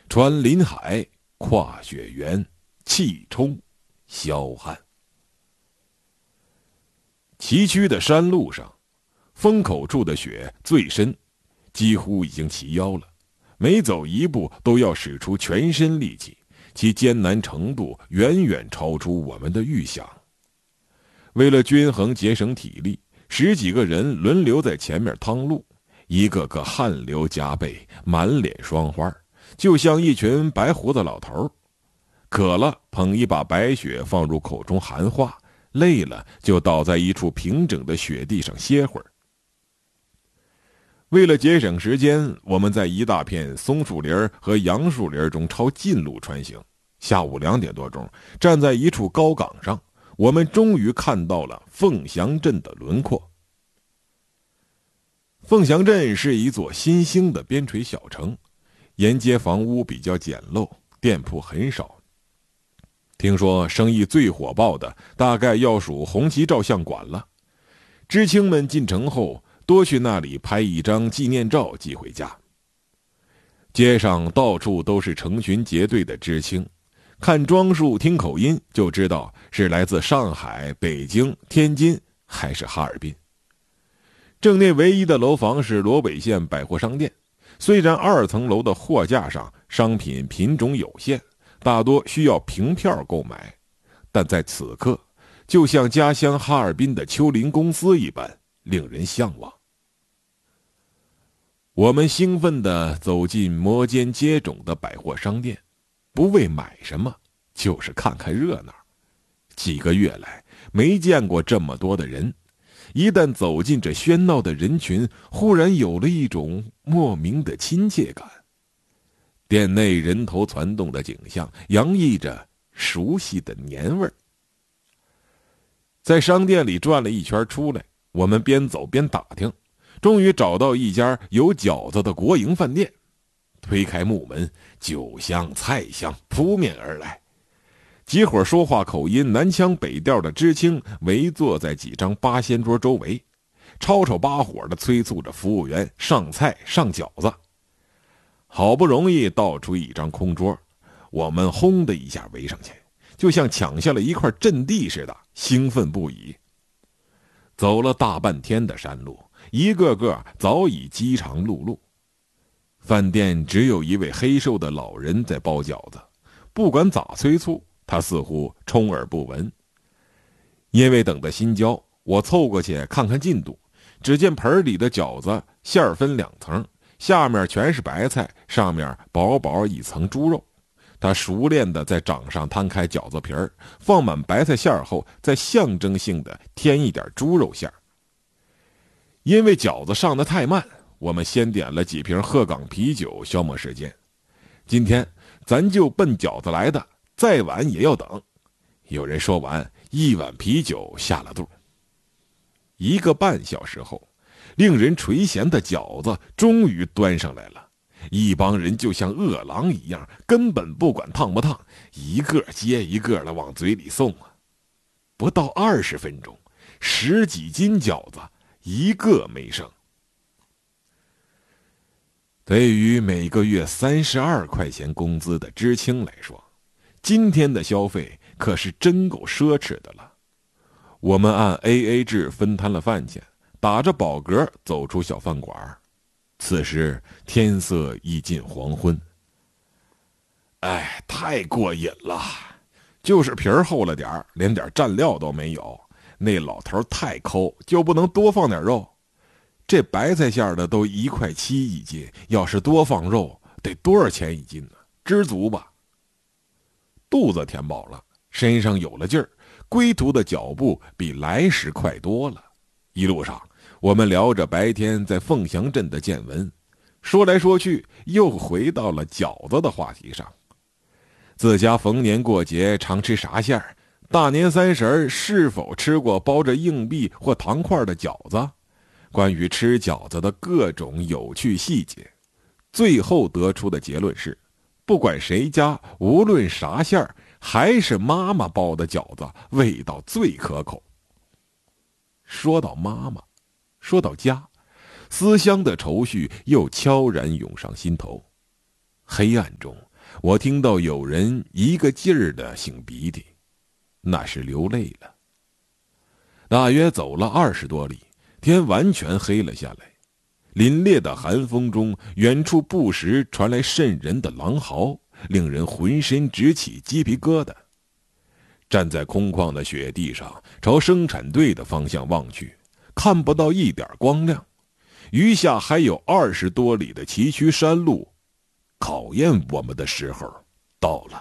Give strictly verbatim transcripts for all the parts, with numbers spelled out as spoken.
穿林海，跨雪原，气冲霄汉。崎岖的山路上，风口处的雪最深，几乎已经齐腰了，每走一步都要使出全身力气，其艰难程度远远超出我们的预想。为了均衡节省体力，十几个人轮流在前面趟路，一个个汗流浃背，满脸霜花，就像一群白胡子老头。渴了捧一把白雪放入口中含化，累了就倒在一处平整的雪地上歇会儿。为了节省时间，我们在一大片松树林和杨树林中抄近路穿行。下午两点多钟，站在一处高岗上，我们终于看到了凤翔镇的轮廓。凤翔镇是一座新兴的边陲小城，沿街房屋比较简陋，店铺很少。听说生意最火爆的大概要数红旗照相馆了。知青们进城后多去那里拍一张纪念照寄回家。街上到处都是成群结队的知青，看装束听口音就知道是来自上海、北京、天津还是哈尔滨。镇内唯一的楼房是罗北县百货商店，虽然二层楼的货架上商品品种有限，大多需要凭票购买，但在此刻就像家乡哈尔滨的丘陵公司一般，令人向往。我们兴奋地走进摩肩接踵的百货商店，不为买什么，就是看看热闹。几个月来没见过这么多的人，一旦走进这喧闹的人群，忽然有了一种莫名的亲切感。店内人头攒动的景象洋溢着熟悉的年味儿。在商店里转了一圈出来，我们边走边打听，终于找到一家有饺子的国营饭店。推开木门，酒香菜香扑面而来。几伙说话口音南腔北调的知青围坐在几张八仙桌周围，吵吵巴火地催促着服务员上菜上饺子。好不容易倒出一张空桌，我们轰的一下围上去，就像抢下了一块阵地似的，兴奋不已。走了大半天的山路，一个个早已饥肠辘辘。饭店只有一位黑瘦的老人在包饺子，不管咋催促，他似乎充耳不闻。因为等得心焦，我凑过去看看进度，只见盆里的饺子馅儿分两层，下面全是白菜，上面薄薄一层猪肉。他熟练地在掌上摊开饺子皮儿，放满白菜馅儿后，再象征性地添一点猪肉馅儿。因为饺子上得太慢，我们先点了几瓶鹤岗啤酒消磨时间。今天咱就奔饺子来的，再晚也要等。有人说完，一碗啤酒下了肚。一个半小时后，令人垂涎的饺子终于端上来了。一帮人就像饿狼一样，根本不管烫不烫，一个接一个的往嘴里送啊！不到二十分钟，十几斤饺子一个没剩。对于每个月三十二块钱工资的知青来说，今天的消费可是真够奢侈的了。我们按 A A 制分摊了饭钱，打着饱嗝走出小饭馆。此时天色已近黄昏。哎，太过瘾了，就是皮儿厚了点，连点蘸料都没有。那老头太抠，就不能多放点肉？这白菜馅的都一块七一斤，要是多放肉，得多少钱一斤呢？知足吧。肚子填饱了，身上有了劲儿，归途的脚步比来时快多了。一路上，我们聊着白天在凤翔镇的见闻，说来说去又回到了饺子的话题上。自家逢年过节常吃啥馅儿？大年三十是否吃过包着硬币或糖块的饺子？关于吃饺子的各种有趣细节，最后得出的结论是，不管谁家，无论啥馅儿，还是妈妈包的饺子味道最可口。说到妈妈，说到家，思乡的愁绪又悄然涌上心头。黑暗中， 我听到有人一个劲儿的擤鼻涕，那是流泪了。大约走了二十多里，天完全黑了下来。凛冽的寒风中，远处不时传来瘆人的狼嚎，令人浑身直起鸡皮疙瘩。站在空旷的雪地上，朝生产队的方向望去，看不到一点光亮。余下还有二十多里的崎岖山路，考验我们的时候到了。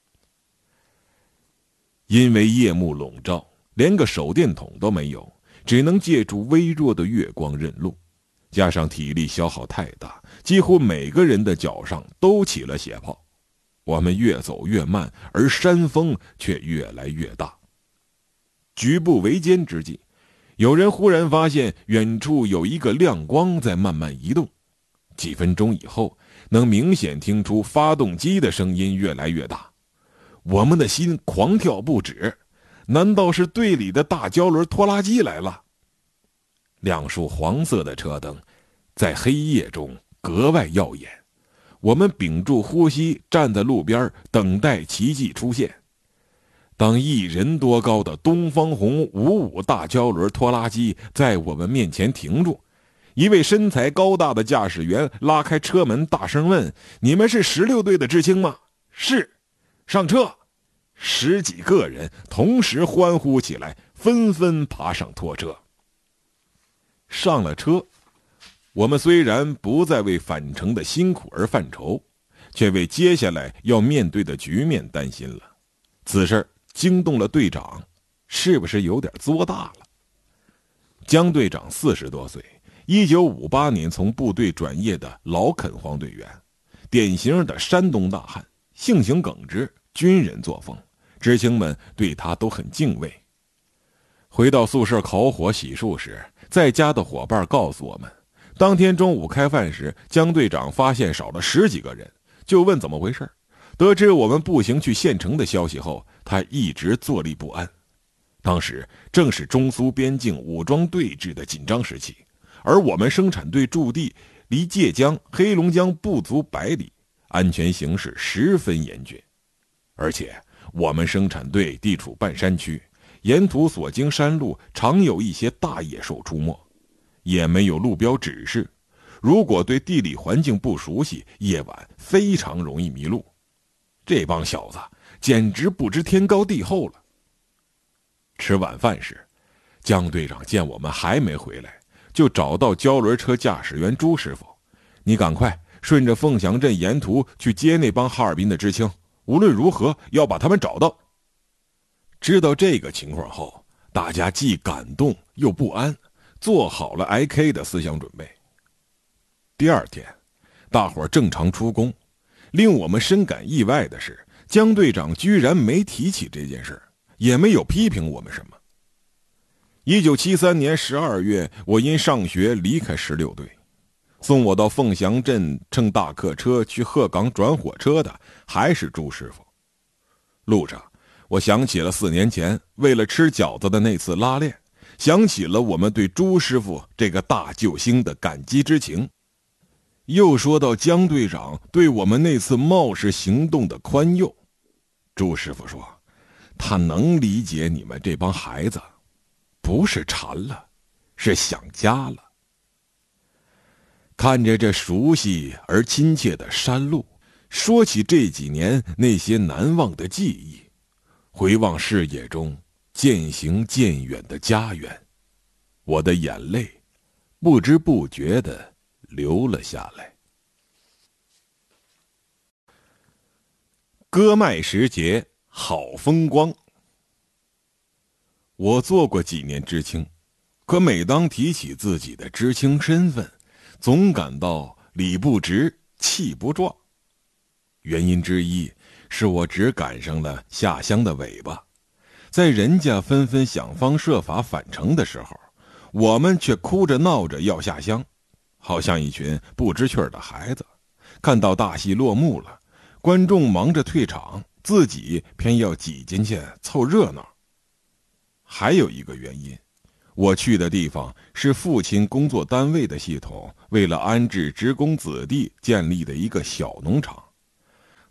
因为夜幕笼罩，连个手电筒都没有，只能借助微弱的月光认路。加上体力消耗太大，几乎每个人的脚上都起了血泡。我们越走越慢，而山风却越来越大。举步维艰之际，有人忽然发现远处有一个亮光在慢慢移动。几分钟以后，能明显听出发动机的声音越来越大。我们的心狂跳不止，难道是队里的大胶轮拖拉机来了？两束黄色的车灯在黑夜中格外耀眼。我们屏住呼吸，站在路边等待奇迹出现。当一人多高的东方红五五大胶轮拖拉机在我们面前停住，一位身材高大的驾驶员拉开车门，大声问：“你们是十六队的知青吗？”“是。”“上车！”十几个人同时欢呼起来，纷纷爬上拖车。上了车，我们虽然不再为返程的辛苦而犯愁，却为接下来要面对的局面担心了。此事惊动了队长，是不是有点作大了？江队长四十多岁，一九五八年从部队转业的老垦荒队员，典型的山东大汉，性情耿直，军人作风，知青们对他都很敬畏。回到宿舍烤火洗漱时，在家的伙伴告诉我们，当天中午开饭时，江队长发现少了十几个人，就问怎么回事。得知我们步行去县城的消息后，他一直坐立不安。当时正是中苏边境武装对峙的紧张时期，而我们生产队驻地离界江、黑龙江不足百里，安全形势十分严峻。而且我们生产队地处半山区，沿途所经山路常有一些大野兽出没，也没有路标指示，如果对地理环境不熟悉，夜晚非常容易迷路。这帮小子简直不知天高地厚了。吃晚饭时，江队长见我们还没回来，就找到胶轮车驾驶员朱师傅：“你赶快顺着凤翔镇沿途去接那帮哈尔滨的知青，无论如何要把他们找到。”知道这个情况后，大家既感动又不安，做好了挨 K 的思想准备。第二天，大伙正常出工，令我们深感意外的是，江队长居然没提起这件事，也没有批评我们什么。一九七三年十二月，我因上学离开十六队，送我到凤翔镇乘大客车去鹤岗转火车的还是朱师傅。路上，我想起了四年前为了吃饺子的那次拉练，想起了我们对朱师傅这个大救星的感激之情。又说到江队长对我们那次冒失行动的宽宥，朱师傅说，他能理解你们这帮孩子，不是馋了，是想家了。看着这熟悉而亲切的山路，说起这几年那些难忘的记忆，回望视野中渐行渐远的家园，我的眼泪不知不觉地流了下来。割麦时节好风光。我做过几年知青，可每当提起自己的知青身份，总感到理不直气不壮。原因之一是我只赶上了下乡的尾巴，在人家纷纷想方设法返程的时候，我们却哭着闹着要下乡，好像一群不知趣儿的孩子。看到大戏落幕了，观众忙着退场，自己偏要挤进去凑热闹。还有一个原因，我去的地方是父亲工作单位的系统为了安置职工子弟建立的一个小农场。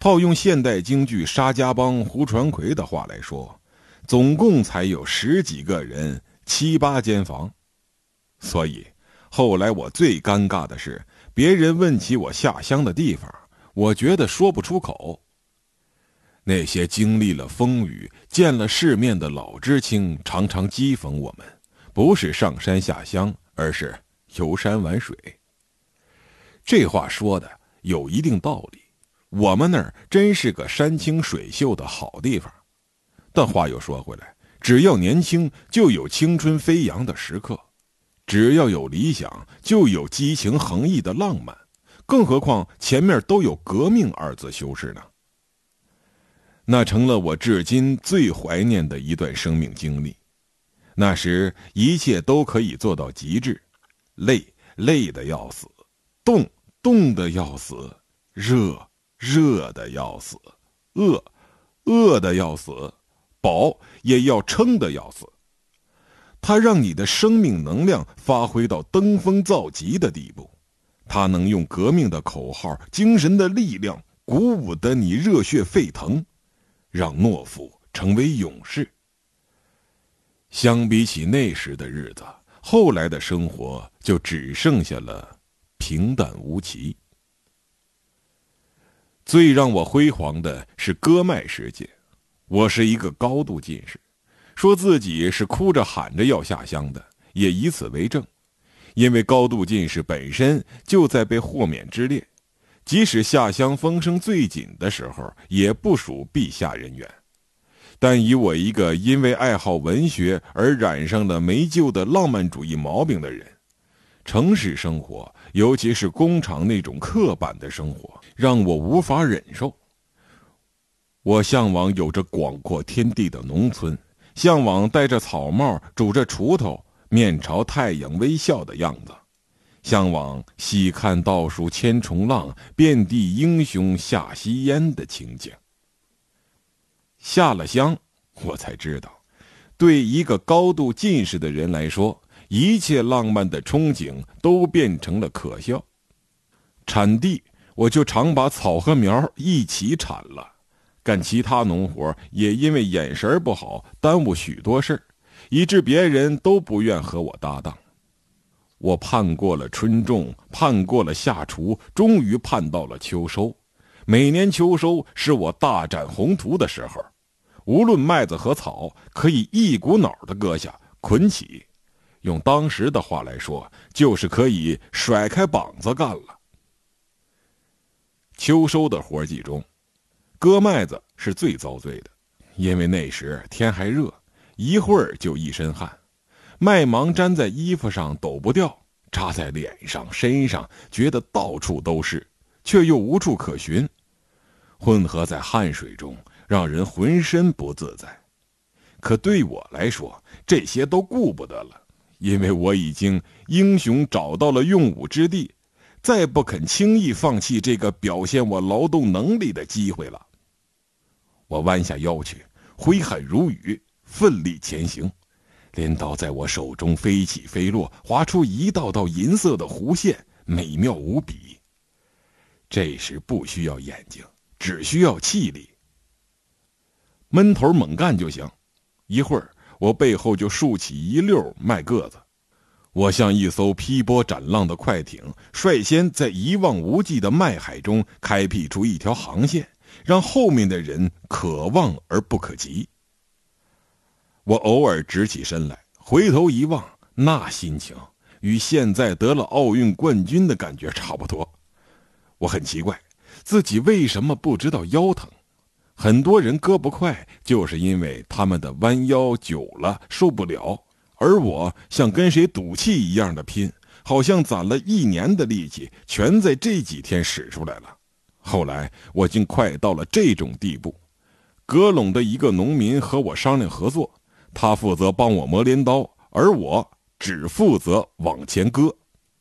套用现代京剧沙家浜胡传魁的话来说，总共才有十几个人，七八间房。所以后来我最尴尬的是，别人问起我下乡的地方，我觉得说不出口。那些经历了风雨、见了世面的老知青常常讥讽我们，不是上山下乡，而是游山玩水。这话说的有一定道理，我们那儿真是个山清水秀的好地方。但话又说回来，只要年轻，就有青春飞扬的时刻；只要有理想，就有激情横溢的浪漫。更何况前面都有革命二字修饰呢。那成了我至今最怀念的一段生命经历。那时一切都可以做到极致，累累得要死，冻冻得要死，热热得要死，饿饿得要死，饱也要撑得要死。它让你的生命能量发挥到登峰造极的地步，它能用革命的口号、精神的力量鼓舞得你热血沸腾，让懦夫成为勇士。相比起那时的日子，后来的生活就只剩下了平淡无奇。最让我辉煌的是割脉事件。我是一个高度近视，说自己是哭着喊着要下乡的，也以此为证。因为高度近视本身就在被豁免之列，即使下乡风声最紧的时候，也不属避下人员。但以我一个因为爱好文学而染上了没救的浪漫主义毛病的人，城市生活，尤其是工厂那种刻板的生活，让我无法忍受。我向往有着广阔天地的农村，向往戴着草帽、拄着锄头、面朝太阳微笑的样子，向往细看倒数千重浪，遍地英雄下西烟的情景。下了乡，我才知道，对一个高度近视的人来说，一切浪漫的憧憬都变成了可笑。产地，我就常把草和苗一起铲了，干其他农活也因为眼神不好耽误许多事儿，以致别人都不愿和我搭档。我盼过了春种，盼过了夏锄，终于盼到了秋收。每年秋收是我大展宏图的时候，无论麦子和草，可以一股脑的割下捆起，用当时的话来说，就是可以甩开膀子干了。秋收的活计中，割麦子是最遭罪的，因为那时天还热，一会儿就一身汗，麦芒粘在衣服上抖不掉，扎在脸上身上，觉得到处都是，却又无处可寻，混合在汗水中，让人浑身不自在。可对我来说，这些都顾不得了，因为我已经英雄找到了用武之地，再不肯轻易放弃这个表现我劳动能力的机会了。我弯下腰去，挥汗如雨，奋力前行，镰刀在我手中飞起飞落，划出一道道银色的弧线，美妙无比。这时不需要眼睛，只需要气力，闷头猛干就行。一会儿，我背后就竖起一溜麦个子，我像一艘劈波斩浪的快艇，率先在一望无际的麦海中开辟出一条航线，让后面的人可望而不可及。我偶尔直起身来，回头一望，那心情与现在得了奥运冠军的感觉差不多。我很奇怪，自己为什么不知道腰疼。很多人割不快，就是因为他们的弯腰久了受不了，而我像跟谁赌气一样的拼，好像攒了一年的力气全在这几天使出来了。后来我竟快到了这种地步，葛陇的一个农民和我商量合作，他负责帮我磨镰刀，而我只负责往前割。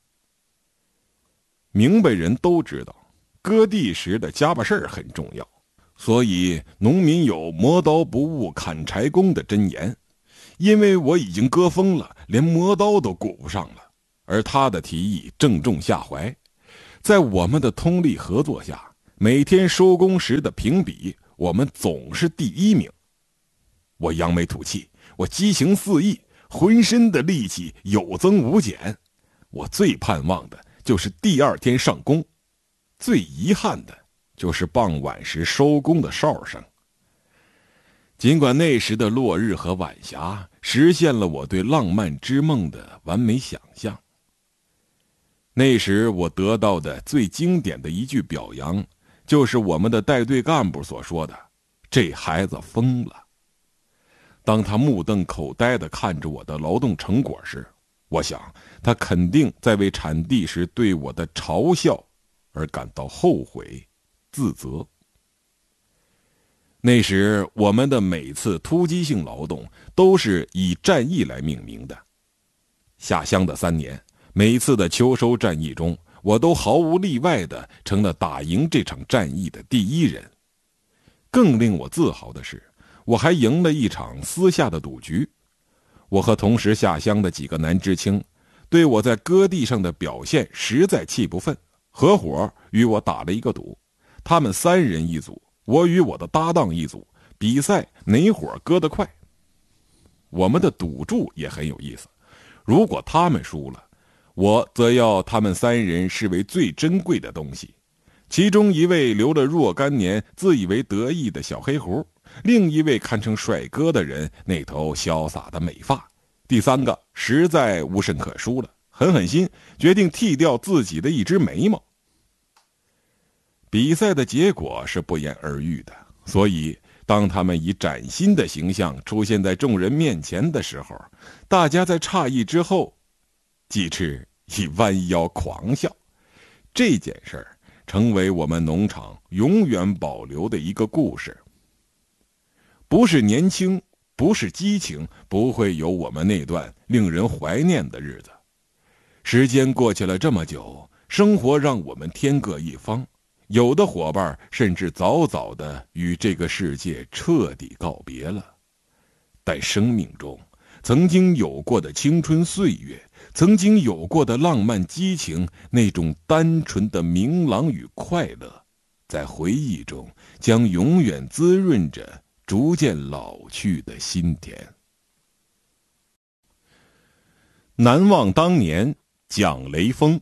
明白人都知道，割地时的家把事儿很重要，所以农民有磨刀不误砍柴工的箴言。因为我已经割疯了，连磨刀都顾不上了，而他的提议正中下怀。在我们的通力合作下， 每天收工时的评比，我们总是第一名。我扬眉吐气，我激情四溢，浑身的力气有增无减。我最盼望的就是第二天上工，最遗憾的就是傍晚时收工的哨声。尽管那时的落日和晚霞实现了我对浪漫之梦的完美想象。那时我得到的最经典的一句表扬，就是我们的带队干部所说的：“这孩子疯了。”当他目瞪口呆地看着我的劳动成果时，我想他肯定在为产地时对我的嘲笑而感到后悔、自责。那时我们的每次突击性劳动都是以战役来命名的。下乡的三年，每次的秋收战役中，我都毫无例外地成了打赢这场战役的第一人。更令我自豪的是，我还赢了一场私下的赌局。我和同时下乡的几个男知青对我在戈地上的表现实在气不愤，合伙与我打了一个赌。他们三人一组，我与我的搭档一组，比赛哪伙割得快。我们的赌注也很有意思，如果他们输了，我则要他们三人视为最珍贵的东西。其中一位留了若干年自以为得意的小黑胡，另一位堪称帅哥的人那头潇洒的美发，第三个实在无甚可输了，狠狠心决定剃掉自己的一只眉毛。比赛的结果是不言而喻的，所以当他们以崭新的形象出现在众人面前的时候，大家在诧异之后，鸡翅已弯腰狂笑。这件事儿成为我们农场永远保留的一个故事。不是年轻，不是激情，不会有我们那段令人怀念的日子。时间过去了这么久，生活让我们天各一方，有的伙伴甚至早早的与这个世界彻底告别了。但生命中曾经有过的青春岁月，曾经有过的浪漫激情，那种单纯的明朗与快乐，在回忆中将永远滋润着逐渐老去的心田。难忘当年，蒋雷锋。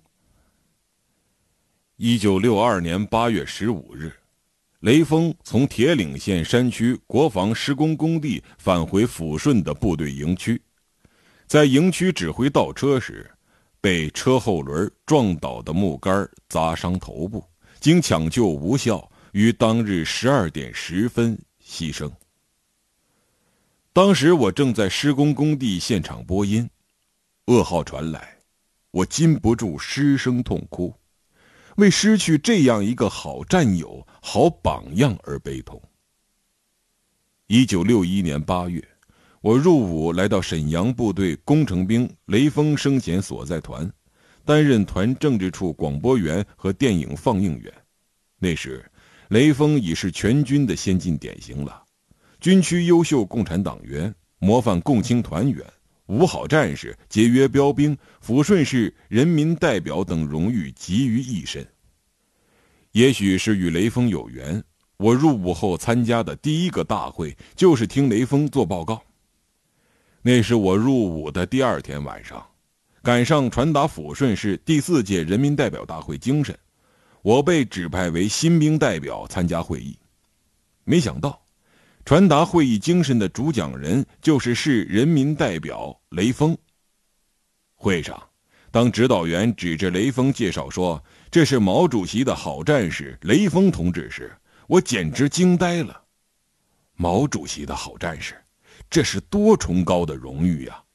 一九六二年八月十五日，雷锋从铁岭县山区国防施工工地返回抚顺的部队营区，在营区指挥倒车时，被车后轮撞倒的木杆砸伤头部，经抢救无效，于当日十二点十分牺牲。当时我正在施工工地现场播音，噩耗传来，我禁不住失声痛哭，为失去这样一个好战友、好榜样而悲痛。一九六一年八月，我入伍来到沈阳部队工程兵雷锋生前所在团，担任团政治处广播员和电影放映员。那时，雷锋已是全军的先进典型了，军区优秀共产党员、模范共青团员、五好战士、节约标兵、抚顺市人民代表等荣誉集于一身。也许是与雷锋有缘，我入伍后参加的第一个大会就是听雷锋做报告。那是我入伍的第二天晚上，赶上传达抚顺市第四届人民代表大会精神，我被指派为新兵代表参加会议。没想到传达会议精神的主讲人就是市人民代表雷锋。会上，当指导员指着雷锋介绍说这是毛主席的好战士雷锋同志时，我简直惊呆了。毛主席的好战士，这是多崇高的荣誉呀！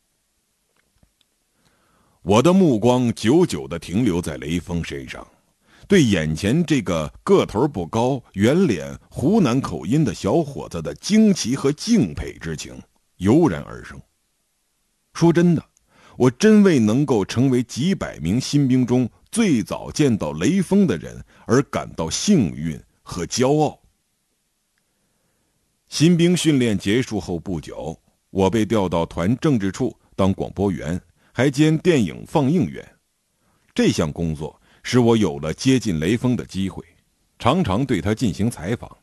我的目光久久地停留在雷锋身上，对眼前这个个头不高、圆脸、湖南口音的小伙子的惊奇和敬佩之情油然而生。说真的，我真为能够成为几百名新兵中最早见到雷锋的人而感到幸运和骄傲。新兵训练结束后不久，我被调到团政治处当广播员，还兼电影放映员。这项工作使我有了接近雷锋的机会。 常常对他进行采访。